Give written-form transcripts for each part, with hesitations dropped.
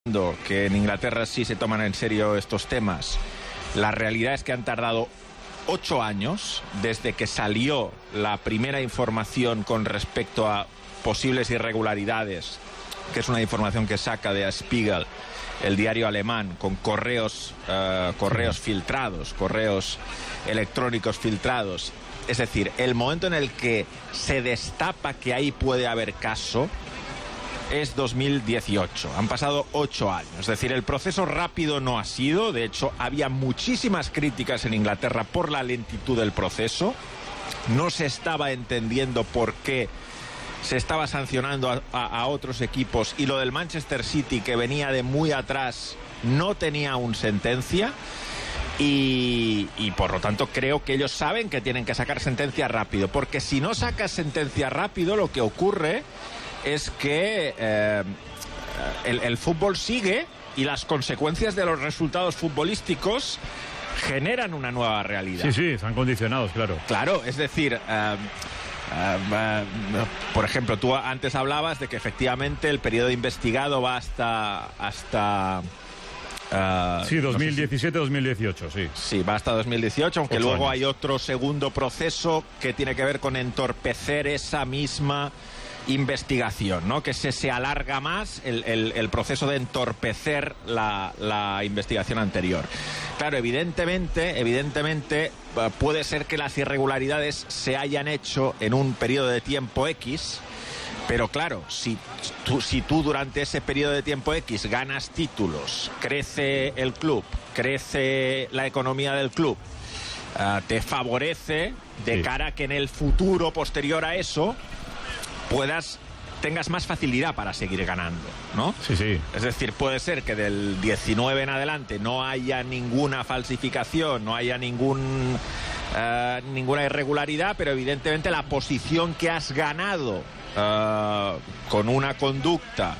que en Inglaterra sí se toman en serio estos temas. La realidad es que han tardado 8 años desde que salió la primera información con respecto a posibles irregularidades, que es una información que saca de Der Spiegel, el diario alemán, con correos filtrados, correos electrónicos filtrados. Es decir, el momento en el que se destapa que ahí puede haber caso es 2018. Han pasado 8 años. Es decir, el proceso rápido no ha sido. De hecho, había muchísimas críticas en Inglaterra por la lentitud del proceso. No se estaba entendiendo por qué se estaba sancionando a otros equipos, y lo del Manchester City, que venía de muy atrás, no tenía aún sentencia. Y por lo tanto creo que ellos saben que tienen que sacar sentencia rápido, porque si no sacas sentencia rápido, lo que ocurre es que el fútbol sigue, y las consecuencias de los resultados futbolísticos generan una nueva realidad. Sí, están condicionados, claro. Claro, es decir, por ejemplo, tú antes hablabas de que efectivamente el periodo investigado va hasta 2017-2018, sí. Sí, va hasta 2018, aunque luego hay otro segundo proceso que tiene que ver con entorpecer esa misma investigación, ¿no? Que se alarga más el proceso de entorpecer la investigación anterior. Claro, evidentemente puede ser que las irregularidades se hayan hecho en un periodo de tiempo X, pero claro, si tú durante ese periodo de tiempo X ganas títulos, crece el club, crece la economía del club, te favorece de cara a que en el futuro posterior a eso tengas más facilidad para seguir ganando, ¿no? Sí. Es decir, puede ser que del 19 en adelante no haya ninguna falsificación, no haya ninguna irregularidad, pero evidentemente la posición que has ganado con una conducta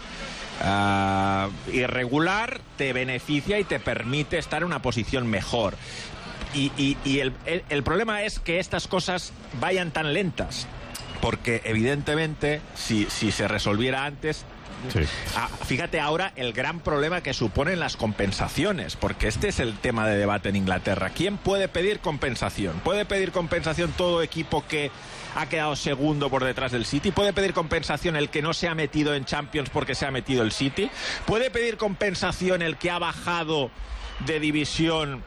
irregular te beneficia y te permite estar en una posición mejor. Y el problema es que estas cosas vayan tan lentas, porque evidentemente si se resolviera antes... Sí. Fíjate ahora el gran problema que suponen las compensaciones, porque este es el tema de debate en Inglaterra. ¿Quién puede pedir compensación? ¿Puede pedir compensación todo equipo que ha quedado segundo por detrás del City? ¿Puede pedir compensación el que no se ha metido en Champions porque se ha metido el City? ¿Puede pedir compensación el que ha bajado de división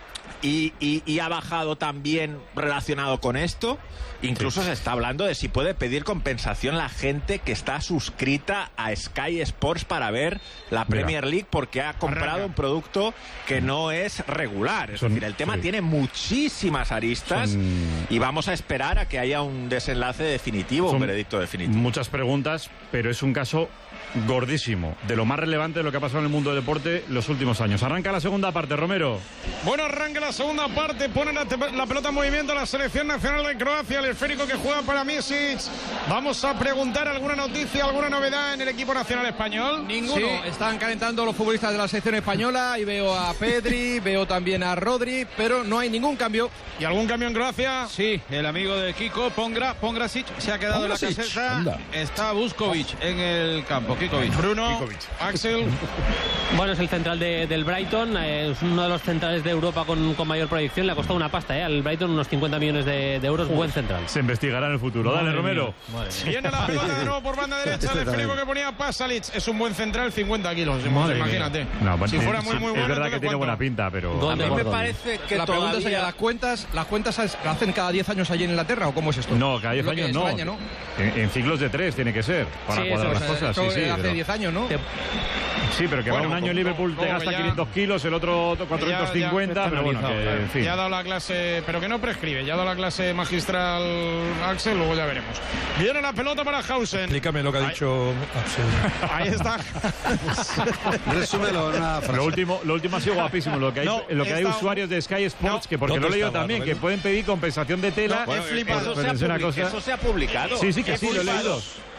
y ha bajado también relacionado con esto? Incluso se está hablando de si puede pedir compensación la gente que está suscrita a Sky Sports para ver la Premier League porque ha comprado un producto que no es regular. Es decir, el tema tiene muchísimas aristas y vamos a esperar a que haya un desenlace definitivo, un veredicto definitivo. Muchas preguntas, pero es un caso gordísimo, de lo más relevante de lo que ha pasado en el mundo del deporte los últimos años. Arranca la segunda parte, Romero. Bueno, arranca la segunda parte, pone la pelota en movimiento la selección nacional de Croacia, el esférico que juega para Misic. Vamos a preguntar alguna noticia, alguna novedad en el equipo nacional español. Ninguno. Sí. Están calentando los futbolistas de la selección española y veo a Pedri, veo también a Rodri, pero no hay ningún cambio. ¿Y algún cambio en Croacia? Sí, el amigo de Kiko, Pongrasic, se ha quedado en la caseta. Está Vuskovic en el campo. Bruno, Axel. Bueno, es el central del Brighton, es uno de los centrales de Europa con mayor proyección. Le ha costado una pasta, al Brighton unos 50 millones de euros. Buen central. Se investigará en el futuro. Dale, Romero. Viene la pelota de nuevo por banda derecha. El esférico que ponía Pasalic. Es un buen central, 50 kilos. Imagínate. No, si fuera muy bueno. Es verdad que tiene buena pinta, pero... A mí me parece que la pregunta sería, ¿las cuentas hacen cada 10 años allí en Inglaterra o cómo es esto? No, cada 10 años no. ¿no? En ciclos de 3 tiene que ser, para cuadrar las cosas. Hace 10 años, ¿no? Sí, pero que va un año en Liverpool te gasta 500 kilos, el otro 450, pero bueno, que en fin. Ya ha dado la clase, pero que no prescribe, ya ha dado la clase magistral Axel, luego ya veremos. Viene la pelota para Hausen. Explícame lo que ha dicho Axel. Ahí está. Resúmelo en una frase. Lo último ha sido guapísimo, lo que hay usuarios de Sky Sports, que porque lo he leído también, que pueden pedir compensación de tela. Eso se ha publicado. Sí, que sí, lo he leído.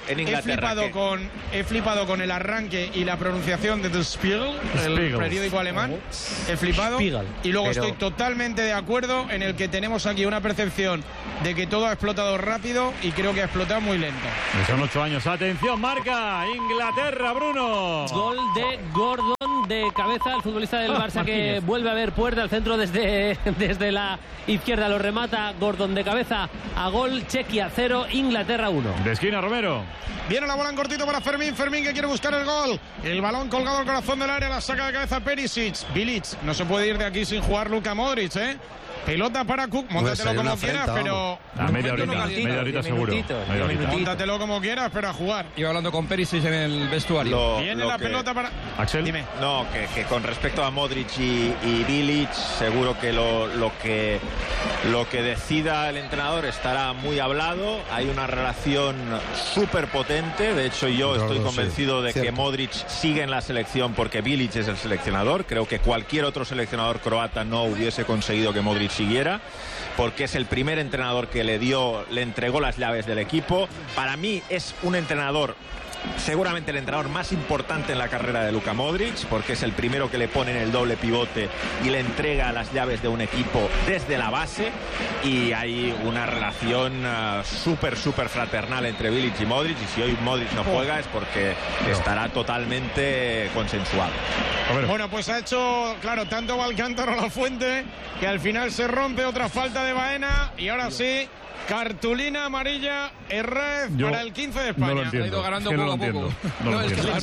en Inglaterra. He flipado con el arranque y la pronunciación de Der Spiegel, el periódico alemán. He flipado. Y luego estoy totalmente de acuerdo en el que tenemos aquí una percepción de que todo ha explotado rápido y creo que ha explotado muy lento. Son 8 años. Atención, marca Inglaterra, Bruno. Gol de Gordon de cabeza, el futbolista del Barça que vuelve a ver puerta al centro desde la izquierda. Lo remata Gordon de cabeza a gol. Chequia 0, Inglaterra 1. De esquina, Romero. Viene la bola en cortito para Fermín que quiere buscar el gol. El balón colgado al corazón del área, la saca de cabeza Perisic. Bilic, no se puede ir de aquí sin jugar Luka Modric, ¿eh? Pelota para Cook, móntatelo como quieras, pero... media horita seguro. Móntatelo como quieras, pero a jugar. Iba hablando con Perisic en el vestuario. Viene la pelota para... Axel. Dime. No, que con respecto a Modric y Bilic, seguro que lo que decida el entrenador estará muy hablado. Hay una relación súper potente. De hecho, yo estoy convencido de que Modric sigue en la selección porque Bilic es el seleccionador. Creo que cualquier otro seleccionador croata no hubiese conseguido que Modric siguiera, porque es el primer entrenador que le entregó las llaves del equipo. Para mí es un entrenador, seguramente el entrenador más importante en la carrera de Luka Modric, porque es el primero que le pone en el doble pivote y le entrega las llaves de un equipo desde la base, y hay una relación súper fraternal entre Bilic y Modric, y si hoy Modric no juega es porque estará totalmente consensuado. Bueno, pues ha hecho, claro, tanto Valcántaro a la fuente que al final se rompe. Otra falta de Baena y ahora sí, cartulina amarilla Herrez para el 15 de España. No lo entiendo. Ha ido ganando poco a poco. No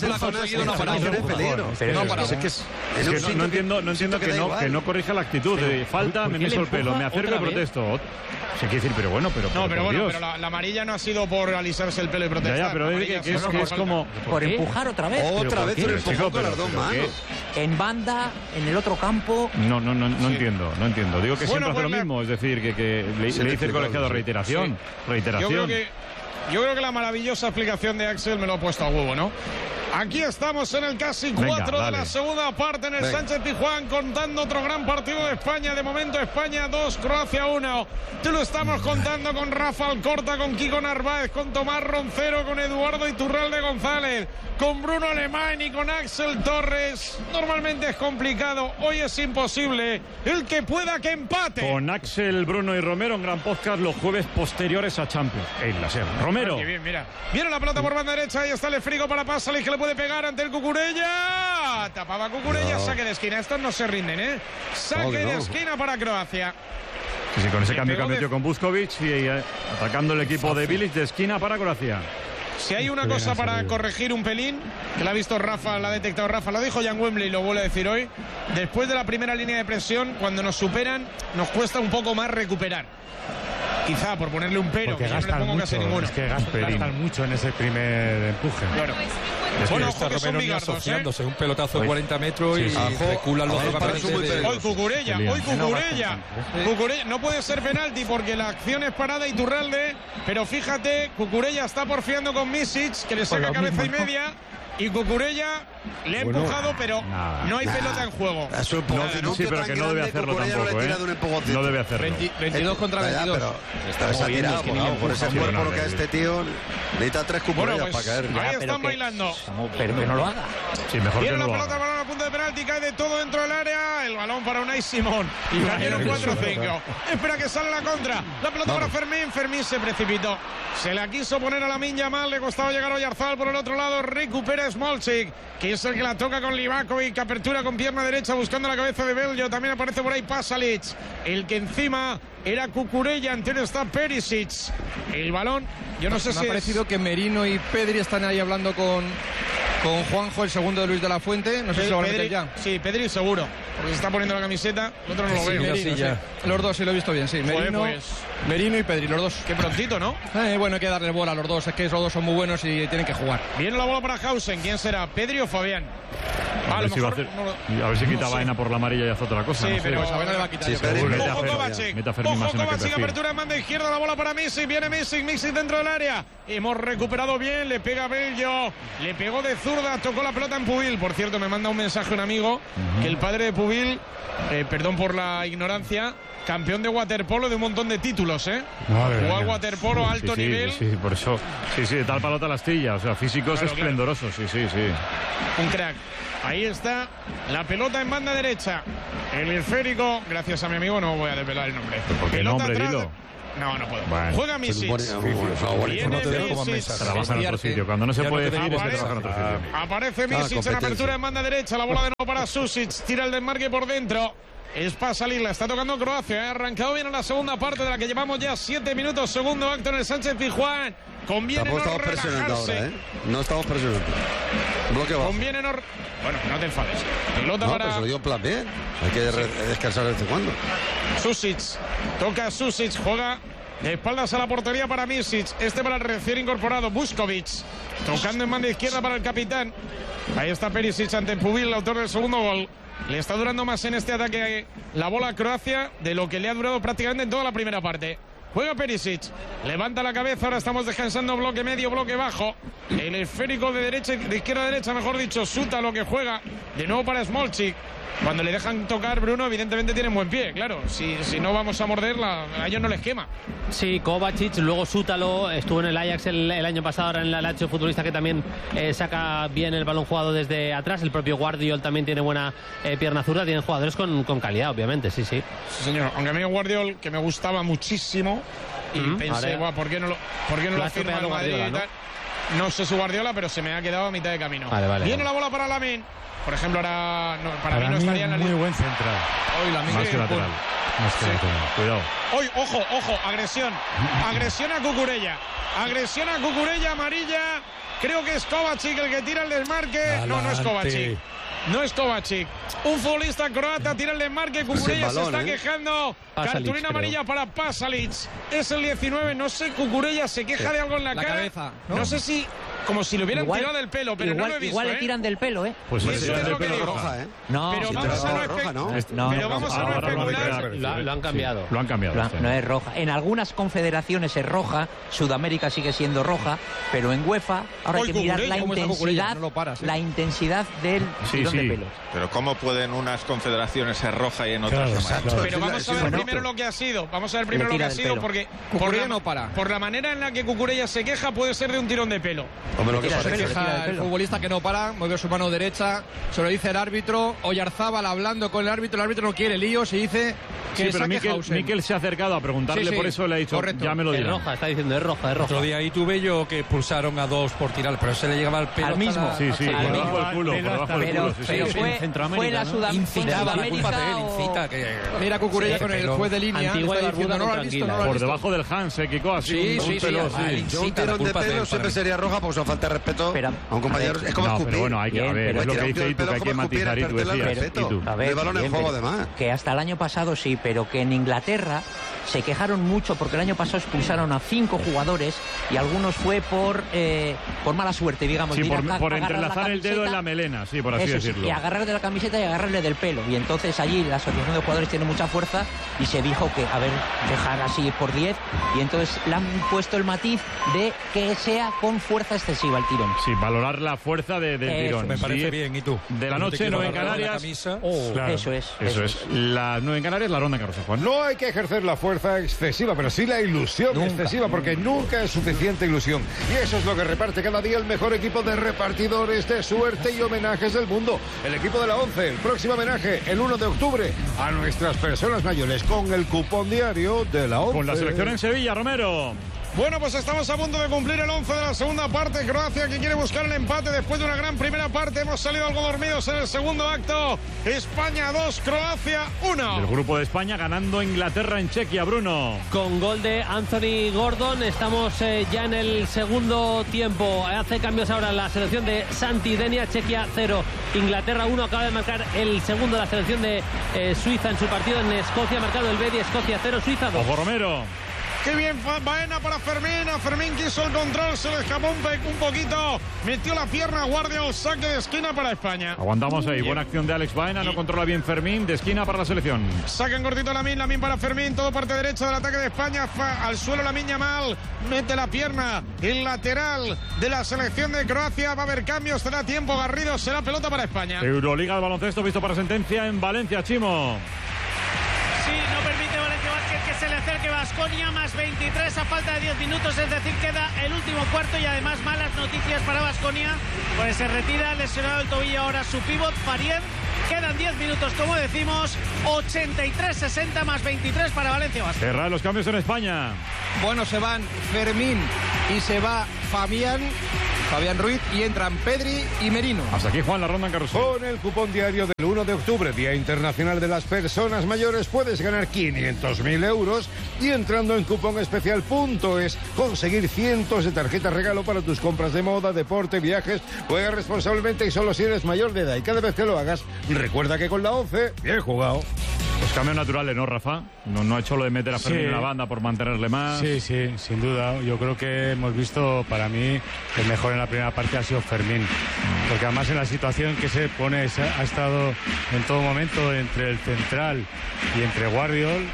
entiendo que no corrija la actitud. Falta, me meso el pelo, me acerco y protesto. Se quiere decir, pero bueno, pero la amarilla no ha sido por alisarse el pelo y protestar. Ya, pero es como... Por empujar otra vez. Otra vez el empujón con las dos manos. En banda, en el otro campo. No entiendo. Digo que siempre hace lo mismo, es decir, que le dice el colegiado reiteración. Yo creo que la maravillosa explicación de Axel me lo ha puesto a huevo, ¿no? Aquí estamos en el casi 4 de la segunda parte en el Sánchez Pizjuán, contando otro gran partido de España. De momento España 2, Croacia 1. Te lo estamos contando con Rafa Alcorta, con Kiko Narváez, con Tomás Roncero, con Eduardo Iturralde González, con Bruno Alemán y con Axel Torres. Normalmente es complicado, hoy es imposible. El que pueda que empate. Con Axel, Bruno y Romero, un gran podcast los jueves posteriores a Champions. Romero. Bien, mira. Viene la pelota por banda derecha, ahí está el esférico para Pasalic, que le puede pegar ante el Cucurella. Tapaba Cucurella, saque de esquina. Estos no se rinden, ¿eh? Saque de esquina para Croacia. Sí, con ese cambio que ha metido con Buscovic y atacando el equipo de Bilic, de esquina para Croacia. Si hay una cosa para corregir un pelín, que la ha visto Rafa, la ha detectado Rafa, lo dijo Jan Wembley y lo vuelve a decir hoy, después de la primera línea de presión, cuando nos superan, nos cuesta un poco más recuperar. Quizá por ponerle un pero, que yo no le pongo casi ninguno. Es que gastan mucho en ese primer empuje. Claro. Bueno, ojo que son bigardos, un pelotazo de 40 metros y reculan los jugadores. Hoy Cucurella. Cucurella. No puede ser penalti porque la acción es parada Iturralde, pero fíjate, Cucurella está porfiando con Misic, que le saca cabeza y media. Y Cucurella le ha empujado, pero no hay pelota en juego. Sí, pero que no debe hacerlo tampoco, ¿eh? No debe hacerlo. 22 contra 22. Pero está desatirado por ese cuerpo lo que a este tío necesita 3 Cucurellas para caer. Ahí están bailando. Pero que no lo haga. Sí, mejor que no lo haga. La pelota para a punto de penalti, cae de todo dentro del área. El balón para Unai Simón. Y cayeron 4-5. Espera que sale la contra. La pelota para Fermín. Fermín se precipitó. Se la quiso poner a Lamine Yamal. Le costaba llegar a Oyarzabal por el otro lado. Recupera Smolcic, que es el que la toca con Livakovic. Apertura con pierna derecha buscando la cabeza de Bello. También aparece por ahí Pasalic. El que encima era Cucurella. Entero está Perisic. El balón, yo no sé si me ha parecido que Merino y Pedri están ahí hablando con Juanjo, el segundo de Luis de la Fuente. No sé si lo van a meter ya. Sí, Pedri seguro, porque se está poniendo la camiseta. El otro no lo veo. Merino, sí. Los dos sí lo he visto bien, sí. Merino y Pedri, los dos. Qué prontito, ¿no? Bueno, hay que darle bola a los dos. Es que los dos son muy buenos y tienen que jugar. Viene la bola para Hausen. ¿Quién será? ¿Pedri o Fabián? A ver si quita Baena por la amarilla y hace otra cosa. Sí, no pero sé. Baena le va a quitar. Ojo Kovacic, apertura en banda izquierda, la bola para Misic, viene Misic dentro del área. Hemos recuperado bien, le pega Bello, le pegó de zurda, tocó la pelota en Pubil. Por cierto, me manda un mensaje un amigo que el padre de Pubil, perdón por la ignorancia, campeón de waterpolo de un montón de títulos, jugó al waterpolo a alto nivel. Sí, por eso. Sí, de tal palota a la astilla. O sea, físicos esplendorosos. Sí. Un crack. Ahí está la pelota en banda derecha. El esférico, gracias a mi amigo, no voy a desvelar el nombre. ¿Por qué pelota nombre? atrás. Dilo. No puedo. Bueno, juega Misic. Trabaja en otro sitio. Cuando no se puede decir es que trabaja en otro sitio. Aparece Misic en apertura en banda derecha. La bola de nuevo para Susic. Tira el desmarque por dentro. Es para salir, la está tocando Croacia. Ha arrancado bien en la segunda parte de la que llevamos ya 7 minutos. Segundo acto en el Sánchez-Pizjuán. Conviene no relajarse. Ahora, No estamos presionando. Bloque bajo. Conviene no... Bueno, no te enfades. Pelota para... pero se lo dio en plan B. Hay que descansar de vez en cuando. Susic. Toca Susic. Juega de espaldas a la portería para Misic. Para el recién incorporado Vuskovic. Tocando en banda izquierda para el capitán. Ahí está Perisic ante Pubil, el autor del segundo gol. Le está durando más en este ataque la bola a Croacia de lo que le ha durado prácticamente en toda la primera parte. Juega Perisic, levanta la cabeza, ahora estamos descansando bloque medio, bloque bajo. El esférico de izquierda a derecha, mejor dicho, Suta lo que juega. De nuevo para Smolcic. Cuando le dejan tocar, Bruno, evidentemente tienen buen pie, claro. Si no vamos a morderla, a ellos no les quema. Sí, Kovacic, luego Sútalo, estuvo en el Ajax el año pasado, ahora en la Lazio, futbolista que también saca bien el balón jugado desde atrás. El propio Guardiol también tiene buena pierna zurda. Tienen jugadores con calidad, obviamente, sí. Sí, señor. Aunque a mí Guardiol, que me gustaba muchísimo, y pensé, ¿por qué no lo firma el Madrid y tal? No sé su Guardiola, pero se me ha quedado a mitad de camino. Viene la bola para Lamine. Por ejemplo, ahora para mí no estaría en la línea. Muy buen central. Hoy Lamine. Más que lateral. Cuidado. Hoy, ojo, agresión. Agresión a Cucurella. Agresión a Cucurella, amarilla. Creo que es Kovacic el que tira el desmarque. No es Kovacic. No es Kovacic. Un futbolista croata tira el desmarque. Cucurella se está quejando. Cartulina amarilla para Pasalic. Es el 19. No sé, Cucurella se queja de algo en la cara. Cabeza, no sé si... Como si le hubieran tirado del pelo, pero no lo he visto. Igual le tiran del pelo, Pues sí, eso es lo que digo. Roja, No, pero vamos a no especular. Lo han cambiado. Lo han cambiado. No es roja. En algunas confederaciones es roja. Sudamérica sigue siendo roja. Pero en UEFA ahora hay que mirar la intensidad del tirón de pelos. Pero ¿cómo pueden unas confederaciones ser roja y en otras amarillas? Pero vamos a ver primero lo que ha sido. Porque por la manera en la que Cucurella se queja puede ser de un tirón de pelo. El futbolista que no para, mueve su mano derecha, se lo dice el árbitro. Oyarzábal hablando con el árbitro no quiere líos y dice que pero Mikel se ha acercado a preguntarle, por eso le ha dicho, ya me lo dirá. Es roja, está diciendo, es roja. Otro día ahí tuve yo que expulsaron a 2 por tirar, pero se le llegaba al pelo. Al mismo. Sí, por debajo del culo. Pero fue la Sudamérica. Mira Cucurella con el juez de línea. Antigua y diciendo, no lo has visto. Por debajo del Hans, Kiko, así un pelo. Un tirón de pelo siempre sería roja, pues no falta respeto a un compañero. Es como escupir. Pero bueno, hay que ver, es lo que dice Itu, que hay que matizar, y tú decías. El balón en juego, además. Que hasta el año pasado sí, pero que en Inglaterra se quejaron mucho porque el año pasado expulsaron a 5 jugadores y algunos fue por mala suerte, digamos. Sí, por entrelazar el dedo en la melena, sí, por así decirlo. Y agarrar de la camiseta y agarrarle del pelo. Y entonces allí la asociación de jugadores tiene mucha fuerza y se dijo que, dejar así por 10. Y entonces le han puesto el matiz de que sea con fuerza excesiva el tirón. Sí, valorar la fuerza del tirón. Me parece bien, ¿y tú? De la noche, 9 en Canarias. Claro, eso es. Las 9 en Canarias, la ronda Carlos Juan. No hay que ejercer la fuerza excesiva, pero sí la ilusión excesiva, porque nunca es suficiente ilusión. Y eso es lo que reparte cada día el mejor equipo de repartidores de suerte y homenajes del mundo. El equipo de la 11, el próximo homenaje, el 1 de octubre, a nuestras personas mayores, con el cupón diario de la 11. Con la selección en Sevilla, Romero. Bueno, pues estamos a punto de cumplir el 11 de la segunda parte. Croacia que quiere buscar el empate después de una gran primera parte. Hemos salido algo dormidos en el segundo acto. España 2, Croacia 1. El grupo de España ganando a Inglaterra en Chequia, Bruno. Con gol de Anthony Gordon. Estamos ya en el segundo tiempo. Hace cambios ahora la selección de Santi Denia. Chequia 0, Inglaterra 1. Acaba de marcar el segundo de la selección de Suiza en su partido en Escocia. Ha marcado el Bedi, Escocia 0, Suiza 2. Ojo, Romero. Qué bien Baena para Fermín. A Fermín quiso el control, se le escapó un poquito. Metió la pierna a Guardiola, saque de esquina para España. Aguantamos ahí, buena acción de Alex Baena, no controla bien Fermín, de esquina para la selección. Saca en cortito Lamine para Fermín, todo parte derecha del ataque de España. Al suelo Lamine Yamal, mete la pierna, el lateral de la selección de Croacia. Va a haber cambios, será tiempo, Garrido, será pelota para España. Euroliga de baloncesto, visto para sentencia en Valencia, Chimo. Sí, no permite Valencia Basket que se le acerque Baskonia, más 23 a falta de 10 minutos, es decir, queda el último cuarto y además malas noticias para Baskonia, pues se retira lesionado el tobillo ahora su pívot Faried. Quedan 10 minutos, como decimos, 83-60 más 23 para Valencia Basket. Cerrar los cambios en España. Bueno, se van Fermín y se va Fabián Ruiz y entran Pedri y Merino. Hasta aquí, Juan, la ronda en carrusel. Con el cupón diario del 1 de octubre, Día Internacional de las Personas Mayores, puedes ganar 500.000 euros y entrando en cuponespecial.es conseguir cientos de tarjetas regalo para tus compras de moda, deporte, viajes. Juega responsablemente y solo si eres mayor de edad. Y cada vez que lo hagas, recuerda que con la 11, bien jugado. Los cambios naturales, ¿no, Rafa? No ha hecho lo de meter a Fermín en la banda por mantenerle más. Sí, sin duda. Yo creo que hemos visto, para mí, el mejor en la primera parte ha sido Fermín. Porque además en la situación que se pone, ha estado en todo momento entre el central y entre Guardiol.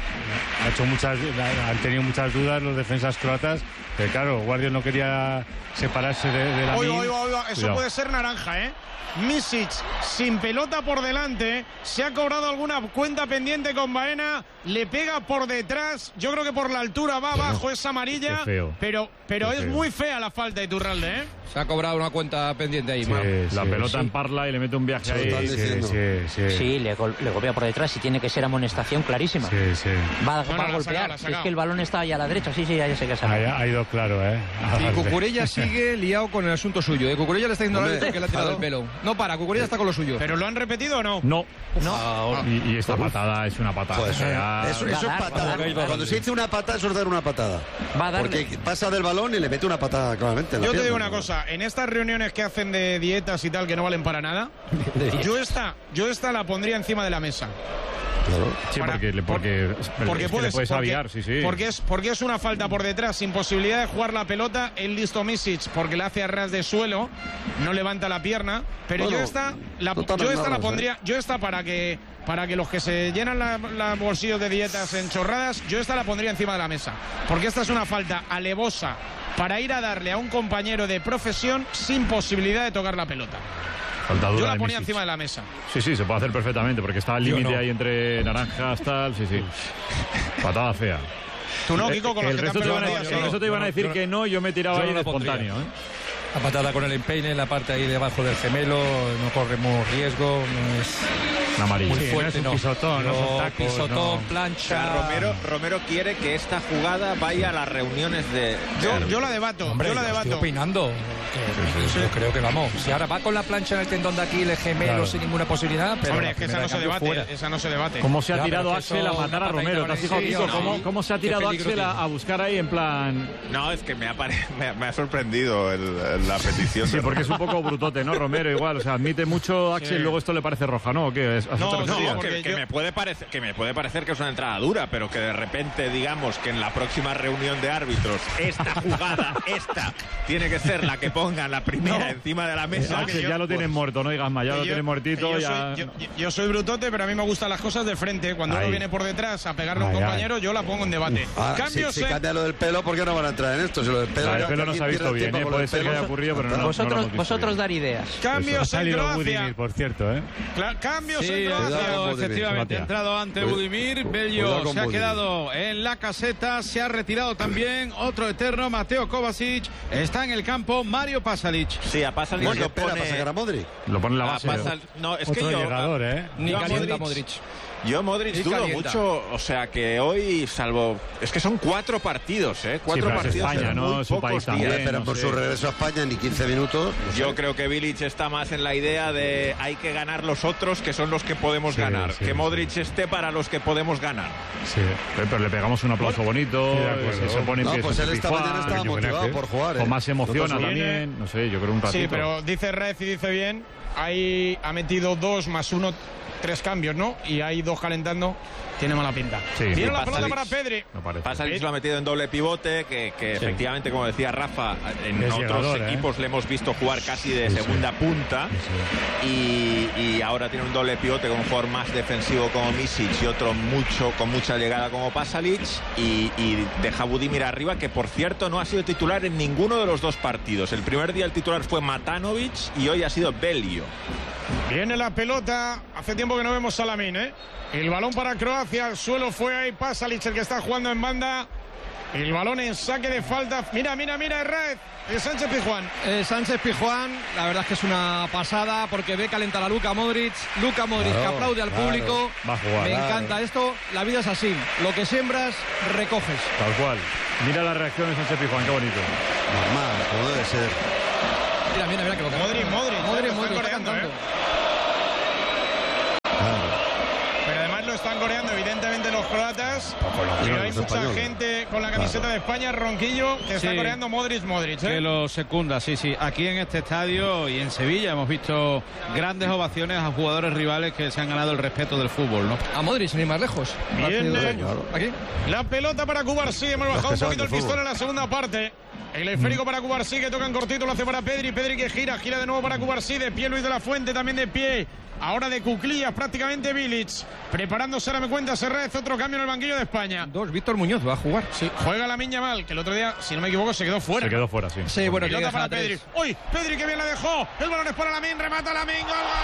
Han tenido muchas dudas los defensas croatas. Pero claro, Guardiol no quería separarse de la Oiga, eso Cuidado. puede ser naranja, ¿eh? Misic sin pelota por delante, se ha cobrado alguna cuenta pendiente con Baena, le pega por detrás, yo creo que por la altura va abajo, es amarilla, pero es muy fea la falta de Iturralde, ¿eh? Se ha cobrado una cuenta pendiente ahí, la pelota en parla y le mete un viaje ahí. Sí, le golpea por detrás y tiene que ser amonestación clarísima. Va a golpear, es que el balón está ahí a la derecha, ya sé que se ha ido claro, ¿eh? Y Cucurella sigue liado con el asunto suyo. De Cucurella le está diciendo al árbitro que le ha tirado el pelo. No para, Cucurella está con lo suyo. ¿Pero lo han repetido o no? No. Y esta patada es una patada. Pues eso es patada. Cuando se dice una patada, eso es dar una patada. Porque pasa del balón y le mete una patada claramente. Yo te digo una cosa, en estas reuniones que hacen de dietas y tal que no valen para nada, yo esta la pondría encima de la mesa. Claro. Sí, porque puedes aviar, sí. Porque es una falta por detrás, sin posibilidad de jugar la pelota, el listo Misic, porque la hace a ras de suelo, no levanta la pierna, pero yo esta la pondría, para que los que se llenan los bolsillos de dietas en chorradas, yo esta la pondría encima de la mesa, porque esta es una falta alevosa para ir a darle a un compañero de profesión sin posibilidad de tocar la pelota. Yo la ponía encima de la mesa. Sí, se puede hacer perfectamente, porque está al límite ahí entre naranjas, tal, sí. Patada fea. Tú no, Kiko, con los que te han eso te iban a decir que no, yo me tiraba ahí de espontáneo. La patada con el empeine en la parte ahí debajo del gemelo, no corremos riesgo, no es amarillo. Muy fuerte, es un pisotón, pisotón, plancha. O sea, Romero quiere que esta jugada vaya a las reuniones de... Yo la debato, Estoy opinando. Yo creo que vamos. Si ahora va con la plancha en el tendón de aquí, el gemelo sin ninguna posibilidad, pero hombre, es que esa no se debate. ¿Cómo se ha tirado Axel a matar a Romero? ¿Te has fijado, Kiko? ¿Cómo se ha tirado Axel a buscar ahí en plan...? No, es que me ha sorprendido la petición. Sí, porque es un poco brutote, ¿no? Romero igual, o sea, admite mucho Axel y luego esto le parece roja, ¿no? ¿Qué? Que me puede parecer que es una entrada dura, pero que de repente digamos que en la próxima reunión de árbitros esta jugada, tiene que ser la que pongan la primera encima de la mesa. Axel ya lo tienen muerto, no digas más, ya lo tienen muertito. Yo soy brutote, pero a mí me gustan las cosas de frente. Cuando uno viene por detrás a pegarle a un compañero, yo la pongo en debate. Si cambia lo del pelo, ¿por qué no van a entrar en esto? Si lo del pelo, el pelo no se ha visto bien, puede ser que haya ocurrido, pero no. Vosotros dar ideas. Cambios en Croacia. Por cierto, Cambios en Croacia. Efectivamente, ha entrado ante Budimir. Bello se ha quedado en la caseta. Se ha retirado también otro eterno, Mateo Kovacic. Está en el campo Mario Pasalic. Sí, a Pasalic lo pone... ¿Para sacar a Modric? Lo pone en la base. No, es otro que llegador, Ni calienta Modric. Yo Modric dudo mucho, o sea que hoy, salvo... Es que son 4 partidos, ¿eh? 4 partidos España, ¿no? Su país también. Pero por su regreso a España ni 15 minutos. Yo creo que Bilic está más en la idea de hay que ganar los otros, que son los que podemos ganar. Que Modric esté para los que podemos ganar. Sí, pero le pegamos un aplauso bonito, se pone en pie. Pues él esta mañana estaba motivado por jugar. O más emociona también, no sé, yo creo un ratito. Sí, pero dice Rez y dice bien ha metido 2 más 1, 3 cambios, ¿no? Y hay 2 calentando. Tiene mala pinta. Sí, Viene la pelota para Pedri. Pasalic lo ha metido en doble pivote, que efectivamente, como decía Rafa, en otros equipos le hemos visto jugar casi de segunda punta. Y ahora tiene un doble pivote con un jugador más defensivo como Misic y otro con mucha llegada como Pasalic. Y deja a Budimir arriba, que por cierto no ha sido titular en ninguno de los 2 partidos. El primer día el titular fue Matanovic y hoy ha sido Belio. Viene la pelota. Hace tiempo que no vemos a Lamín, ¿eh? El balón para Croacia. Al suelo fue ahí Pasalic, el que está jugando en banda. El balón en saque de falta. Mira, Herrera. Sánchez Pizjuán. Sánchez Pizjuán, la verdad es que es una pasada porque ve calentar a Luka Modric. Que aplaude al público. Va a jugar. Me encanta esto. La vida es así. Lo que siembras, recoges. Tal cual. Mira la reacción de Sánchez Pizjuán, qué bonito. Normal, como debe ser. Mira que Modric, está cantando. Pero además lo están coreando evidentemente los croatas. Pero hay mucha gente con la camiseta de España, Ronquillo, que está coreando Modric. Que lo secunda, sí. Aquí en este estadio y en Sevilla hemos visto grandes ovaciones a jugadores rivales que se han ganado el respeto del fútbol, ¿no? A Modric, ni más lejos. Aquí. La pelota para Cubarsí. Hemos bajado un poquito el pistón en la segunda parte. El esférico para Cubarsí, que toca en cortito, lo hace para Pedri. Pedri que gira de nuevo para Cubarsí. De pie Luis de la Fuente, también de pie. Ahora de cuclillas prácticamente Bilic. Preparándose, ahora me cuenta Serrat, otro cambio en el banquillo de España. Víctor Muñoz va a jugar. Sí, juega Lamine Yamal, que el otro día, si no me equivoco, se quedó fuera. Se quedó fuera, sí. Sí, bueno, pelota para Pedri. ¡Uy! Pedri que bien la dejó. El balón es para Lamine, remata Lamine. ¡Gol!